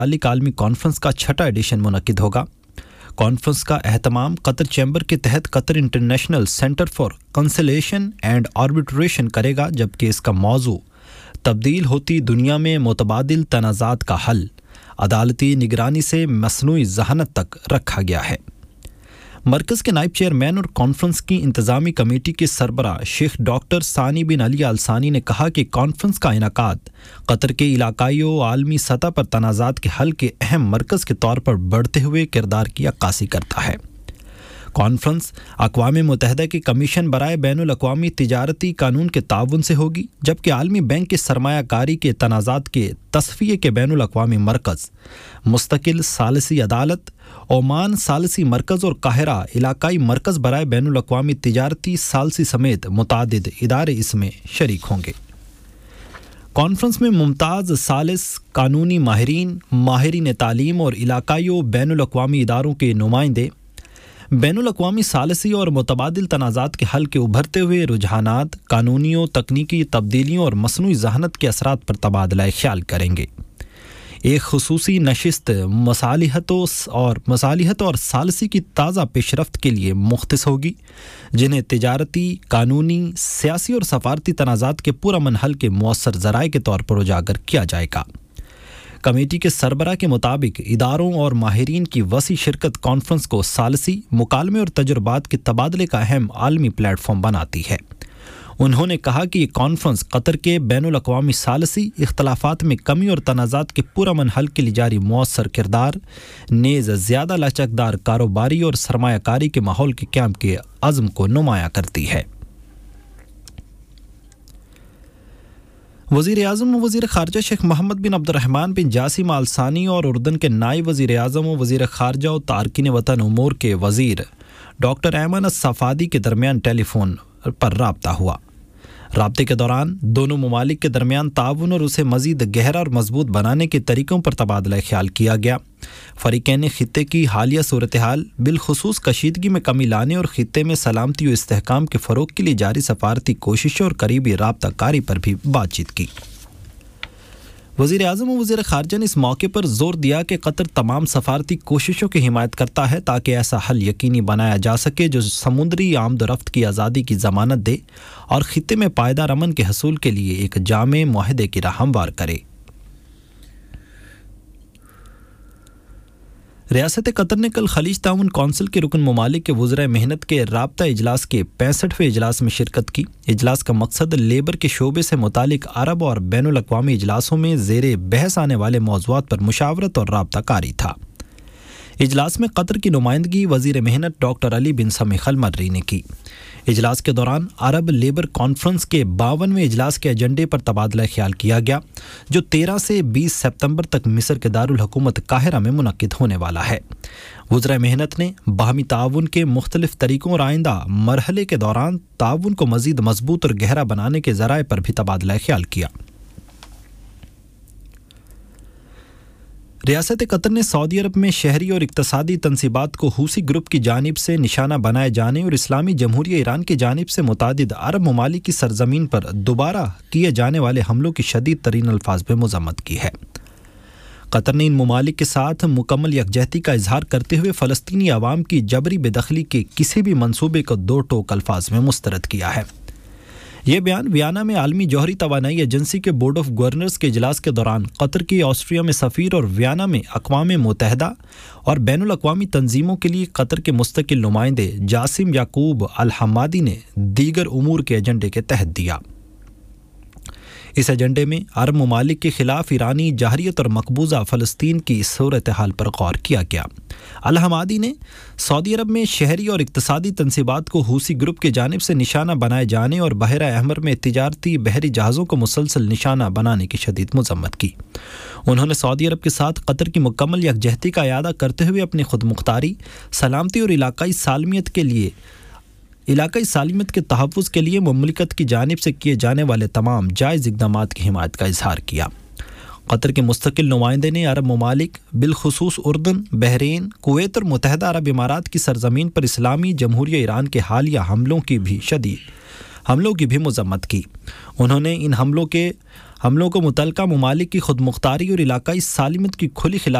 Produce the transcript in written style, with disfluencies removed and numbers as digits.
मुतालिक आलमी कॉन्फ्रेंस का छठा एडिशन मुनक्किद होगा। कॉन्फ्रेंस का एहतमाम कतर चैम्बर के तहत Qatar international centre for consolation and arbitration करेगा, जबकि इसका मौजू तब्दील होती दुनिया में मुतबादिल तनाज़ात का हल, अदालती निगरानी से मसनूई ज़हानत तक रखा गया है। मरकज़ के नायब चेयरमैन और कॉन्फ्रेंस की इंतज़ामी कमेटी के सरबरा शेख डॉक्टर सानी बिन अली आल सानी ने कहा कि कॉन्फ्रेंस का इनेकाद कतर के इलाकाई व आलमी सतह पर तनाज़ात के हल के अहम मरकज़ के तौर पर बढ़ते हुए किरदार की अक्कासी करता है। कॉन्फ्रेंस अक़वाम मुत्तहिदा के कमीशन बराए बैनुल अक़वामी तिजारती कानून के ताउन से होगी, जबकि आलमी बैंक के सरमायाकारी के तनाज़ात के तस्फ़िये के बैनुल अक़वामी मरकज़, मुस्तकिल सालसी अदालत, ओमान सालसी मरकज़ और काहिरा इलाकाई मरकज़ बराए बैनुल अक़वामी तिजारती सालसी समेत मुतादिद इदारे इसमें शरीक होंगे। कॉन्फ्रेंस में मुमताज़ सालिस कानूनी माहिरीन तालीम और इलाकाई व बैनुल अक़वामी इदारों के नुमाइंदे बैनुल अक़वामी सालसी और मुतबादिल तनाज़ात के हल के उभरते हुए रुझानात, कानूनी और तकनीकी तब्दीलियों और मसनूई ज़हानत के असरात पर तबादला ख्याल करेंगे। एक खुसूसी नशिस्त मसालिहत और सालसी की ताज़ा पेशरफ्त के लिए मुख्तस होगी, जिन्हें तिजारती, कानूनी, सियासी और सफारती तनाज़ात के पुरअमन हल के मुअस्सर ज़राए के तौर पर उजागर किया जाएगा। कमेटी के सरबरा के मुताबिक इदारों और माहिरीन की वसी शिरकत कॉन्फ्रेंस को सालसी, मुकालमे और तजुर्बात के तबादले का अहम आलमी प्लेटफॉर्म बनाती है। उन्होंने कहा कि ये कॉन्फ्रेंस कतर के बैनुल अक़वामी सालसी इख्तलाफात में कमी और तनाज़ात के पुरअमन हल के लिए जारी मुअस्सर किरदार, नेज़ ज़्यादा लचकदार कारोबारी और सरमायाकारी के माहौल के क़याम के अज़्म को नुमायां करती है। वज़ीर आज़म व वज़ीर ख़ारजा शेख मोहम्मद बिन अब्दुर्रहमान बिन जासिम आल सानी और उर्दन के नायब वज़ीर आज़म व वज़ीर ख़ारजा और तारकीन वतन उमूर के वज़ीर डॉक्टर ऐमन सफ़ादी के दरमियान टेलीफोन पर राब्ता हुआ। राब्ते के दौरान दोनों ममालिक के दरमियान ताउन और उसे मज़ीद गहरा और मजबूत बनाने के तरीक़ों पर तबादला ख्याल किया गया। फ़रीक़ैन ख़ित्ते की हालिया सूरत हाल, बिलखुसूस कशीदगी में कमी लाने और ख़ित्ते में सलामती और इस्तेहकाम के फ़रोग़ के लिए जारी सफ़ारती कोशिशों और करीबी राब्ता कारी पर भी बातचीत की। वज़ीर आज़म व वज़ीर ख़ारजा ने इस मौके पर ज़ोर दिया कि कतर तमाम सफ़ारती कोशिशों की हिमायत करता है ताकि ऐसा हल यकीनी बनाया जा सके जो समुद्री आमद-ओ-रफ़्त की आज़ादी की ज़मानत दे और ख़ित्ते में पायदार अमन के हसूल के लिए एक जामे मुआहदे की राह हमवार करे। रियासत कतर ने कल खलीज ताउन कौंसिल के रुकन ममालिक के वज़राए मेहनत के राब्ता इजलास के 65वें इजलास में शिरकत की। इजलास का मकसद लेबर के शोबे से मुतालिक अरब और बैनुल अक़वामी इजलासों में ज़ेरे बहस आने वाले मौज़ूआत पर मुशावरत और राब्ता कारी था। इजलास में कतर की नुमाइंदगी वज़ीर मेहनत डॉक्टर अली बिन समी खलमर्री ने की। इजलास के दौरान अरब लेबर कॉन्फ्रेंस के 52वें इजलास के एजेंडे पर तबादला ख्याल किया गया, जो 13 से 20 सितंबर तक मिस्र के दारुल हुकूमत काहिरा में मुनक्किद होने वाला है। वज़राए मेहनत ने बाहमी ताउन के मुख्तलिफ तरीक़ों और आइंदा मरहले के दौरान ताउन को मज़ीद मजबूत और गहरा बनाने के ज़राए पर भी तबादला ख्याल किया। रियासत कतर ने सऊदी अरब में शहरी और इक़्तिसादी तनसीबात को हूसी ग्रुप की जानिब से निशाना बनाए जाने और इस्लामी जमहूरिया ईरान की जानिब से मुतादिद अरब ममालिक की सरजमीन पर दोबारा किए जाने वाले हमलों की शदीद तरीन अल्फाज में मज़म्मत की है। कतर ने इन ममालिक के साथ मुकम्मल यकजहती का इजहार करते हुए फ़लस्तीनी अवाम की जबरी बेदखली के किसी भी मंसूबे को दो टोक अल्फाज में मुस्तरद किया है। यह बयान वियना में आलमी जौहरी तवानाई एजेंसी के बोर्ड ऑफ गवर्नर्स के इजलास के दौरान कतर की ऑस्ट्रिया में सफ़ीर और वियना में अक़वाम मुत्तहिदा और बैनुल अक़वामी तंजीमों के लिए कतर के मुस्तकिल नुमाइंदे जासिम याकूब अल हम्मादी ने दीगर उमूर के एजेंडे के तहत दिया। इस एजेंडे में अरब ममालिक के खिलाफ ईरानी जहरियत और मकबूजा फ़लस्तीन की सूरत हाल पर गौर किया गया। अल हमादी ने सऊदी अरब में शहरी और इक़्तिसादी तनसीबात को हूसी ग्रुप की जानिब से निशाना बनाए जाने और बहरा अहमर में तिजारती बहरी जहाज़ों को मुसलसल निशाना बनाने की शदीद मज़म्मत की। उन्होंने सऊदी अरब के साथ कतर की मुकम्मल यकजहती का इयादा करते हुए अपनी खुद मुख्तारी, सलामती और इलाकाई सालमियत के तहफ़्फ़ुज़ के लिए मुमलिकत की जानिब से किए जाने वाले तमाम जायज़ इक़दामात की हिमायत का इज़हार किया। कतर के मुस्तकिल नुमाइंदे ने अरब ममालिक बिलखुसूस उर्दन, बहरीन, कुवैत और मुत्तहिदा अरब इमारात की सरजमीन पर इस्लामी जमहूरिया ईरान के हालिया हमलों की भी मज़म्मत की। उन्होंने इन हमलों के حملوں کو متعلقہ ممالک کی خود مختاری اور علاقائی سالمیت کی کھلی خلاف